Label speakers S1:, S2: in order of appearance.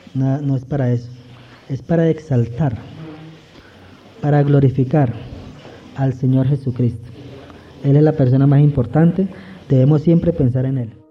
S1: No es para eso. Es para exaltar, para glorificar al Señor Jesucristo. Él es la persona más importante, debemos siempre pensar en Él.